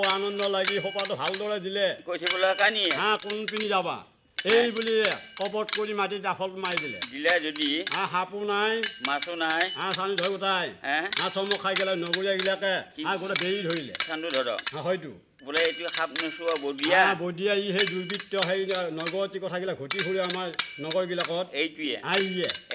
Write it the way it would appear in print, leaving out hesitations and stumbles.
আনন্দ লাগি সোপাটো ভালদৰে দিলে কৈ থাকিবলৈ কানি কোন পিনি যাবা এই বুলি কবত কৰি মাটি ডাফল মাৰি দিলে দিলে যদি সাপো নাই মাছো নাই চানি ধৰি উঠাই চমক খাই গেলে নগৰীয়াবিলাকে গোটেই বেৰি ধৰিলে চান্দু ধৰ হয়তো বোলে এইটো সাপ নোচোৱা বদিয়া বদিয়া ই সেই দুৰ্বৃত্ত সেই নগৰতী কথাবিলাক ঘটি ফুৰে আমাৰ নগৰবিলাকত এইটোৱে ইয়ে